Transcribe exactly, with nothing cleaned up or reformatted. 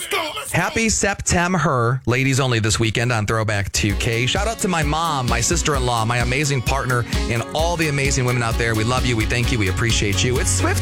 Let's go. Let's Happy September, ladies only this weekend on Throwback two K. Shout out to my mom, my sister-in-law, my amazing partner, and all the amazing women out there. We love you. We thank you. We appreciate you. It's Swift